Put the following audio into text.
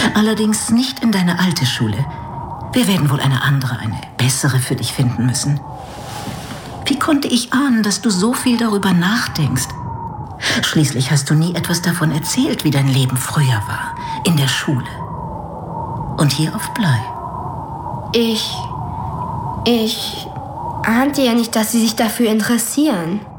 Allerdings nicht in deine alte Schule. Wir werden wohl eine andere, eine bessere für dich finden müssen. Wie konnte ich ahnen, dass du so viel darüber nachdenkst? Schließlich hast du nie etwas davon erzählt, wie dein Leben früher war, in der Schule. Und hier auf Blei. Ich ahnte ja nicht, dass Sie sich dafür interessieren.